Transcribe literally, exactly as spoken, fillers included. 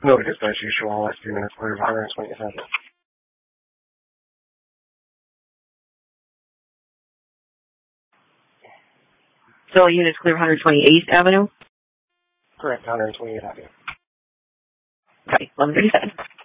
No dispatch, you show all last three minutes clear of one twentieth Avenue. So units clear one twenty-eighth Avenue? Correct, one twentieth Avenue. Okay, eleven thirty-seven.